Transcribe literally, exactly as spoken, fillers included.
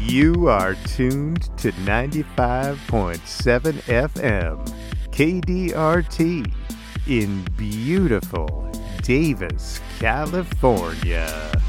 You are tuned to ninety-five point seven F M, K D R T, in beautiful Davis, California.